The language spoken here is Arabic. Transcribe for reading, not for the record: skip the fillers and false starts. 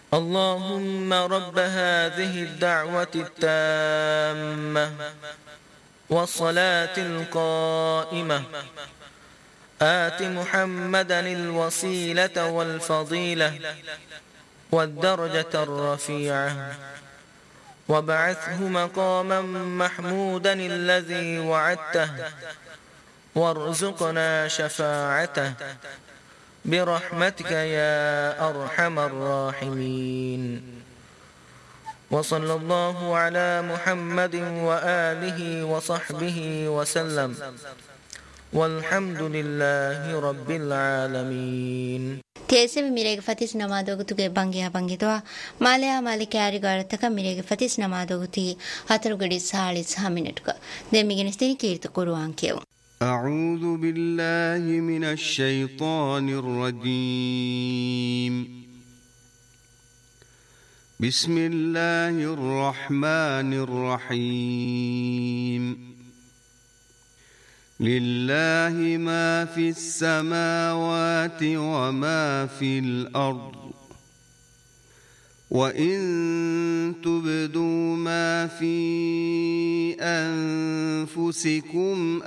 اللهم رب هذه الدعوة التامة والصلاة القائمة آت محمدا الوسيلة والفضيلة والدرجة الرفيعة وابعثه مقاما محمودا الذي وعدته وارزقنا شفاعته برحمتك يا أرحم الراحمين. وصلى الله على محمد وآله وصحبه وسلم والحمد لله رب العالمين. تيسي بميريك فتيس نمادوغ تُگے بانگیا بانگیتوا مالیا مالک یاری گارتک میريك فتيس نمادوغ تي هاترغدي سالس همينتك دميگنستني كيرت قرآن كيو. أعوذ بالله من الشيطان الرجيم. بسم الله الرحمن الرحيم. لله ما في السماوات وما في الأرض وإن تبدوا ما في أنفسكم